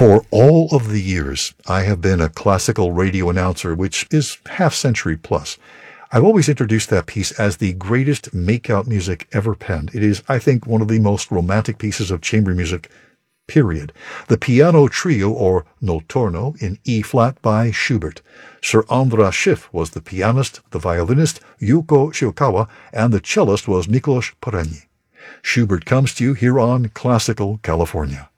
For all of the years I have been a classical radio announcer, which is half-century plus, I've always introduced that piece as the greatest make-out music ever penned. It is, I think, one of the most romantic pieces of chamber music, period. The Piano Trio, or Notturno, in E-flat by Schubert. Sir Andras Schiff was the pianist, the violinist, Yuko Shiokawa, and the cellist was Miklos Poreni. Schubert comes to you here on Classical California.